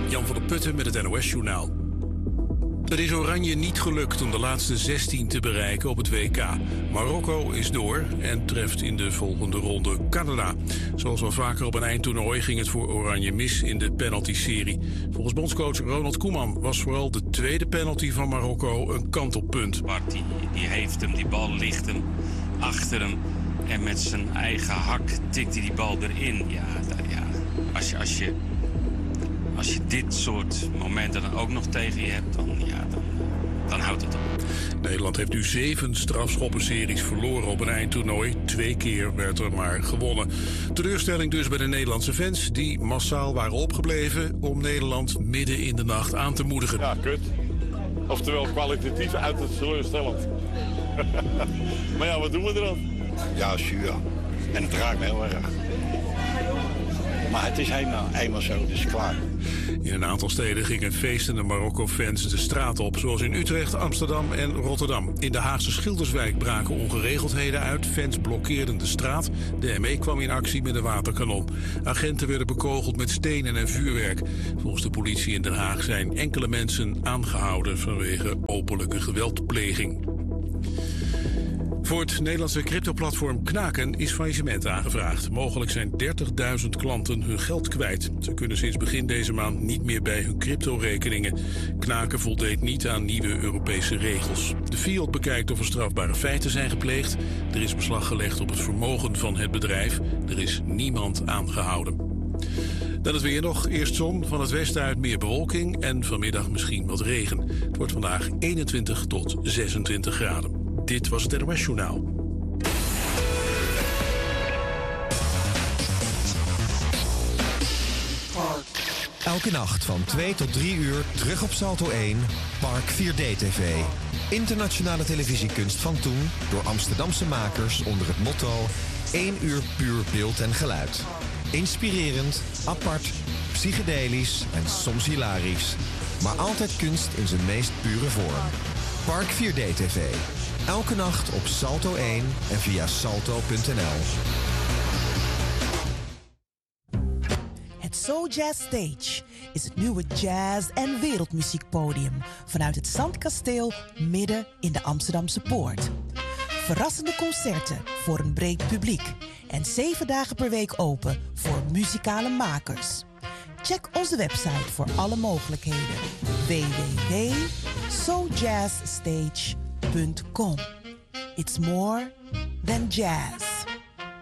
Jan van der Putten met het NOS-journaal. Het is Oranje niet gelukt om de laatste 16 te bereiken op het WK. Marokko is door en treft in de volgende ronde Canada. Zoals wel vaker op een eindtoernooi ging het voor Oranje mis in de penalty-serie. Volgens bondscoach Ronald Koeman was vooral de tweede penalty van Marokko een kantelpunt. Bart die heeft hem, die bal ligt hem achter hem. En met zijn eigen hak tikt hij die bal erin. Als je dit soort momenten dan ook nog tegen je hebt, dan houdt het op. Nederland heeft nu 7 strafschoppenseries verloren op een eindtoernooi. 2 keer werd er maar gewonnen. Teleurstelling dus bij de Nederlandse fans die massaal waren opgebleven om Nederland midden in de nacht aan te moedigen. Ja, kut. Oftewel kwalitatief uiterst teleurstellend. Maar ja, wat doen we er dan? Ja, zuur. En het raakt me heel erg. Maar het is eenmaal zo, dus klaar. In een aantal steden gingen feestende Marokko-fans de straat op, zoals in Utrecht, Amsterdam en Rotterdam. In de Haagse Schilderswijk braken ongeregeldheden uit. Fans blokkeerden de straat. De ME kwam in actie met een waterkanon. Agenten werden bekogeld met stenen en vuurwerk. Volgens de politie in Den Haag zijn enkele mensen aangehouden vanwege openlijke geweldpleging. Voor het Nederlandse cryptoplatform Knaken is faillissement aangevraagd. Mogelijk zijn 30.000 klanten hun geld kwijt. Ze kunnen sinds begin deze maand niet meer bij hun cryptorekeningen. Knaken voldeed niet aan nieuwe Europese regels. De FIOD bekijkt of er strafbare feiten zijn gepleegd. Er is beslag gelegd op het vermogen van het bedrijf. Er is niemand aangehouden. Dan het weer nog. Eerst zon, van het westen uit meer bewolking en vanmiddag misschien wat regen. Het wordt vandaag 21 tot 26 graden. Dit was het NOS Journaal. Elke nacht van 2 tot 3 uur terug op Salto 1, Park 4D TV. Internationale televisiekunst van toen door Amsterdamse makers onder het motto 1 uur puur beeld en geluid. Inspirerend, apart, psychedelisch en soms hilarisch. Maar altijd kunst in zijn meest pure vorm. Park 4D TV. Elke nacht op Salto 1 en via salto.nl. Het So Jazz Stage is het nieuwe jazz- en wereldmuziekpodium vanuit het Zandkasteel midden in de Amsterdamse Poort. Verrassende concerten voor een breed publiek en 7 dagen per week open voor muzikale makers. Check onze website voor alle mogelijkheden: www.sojazzstage.com. It's more than jazz.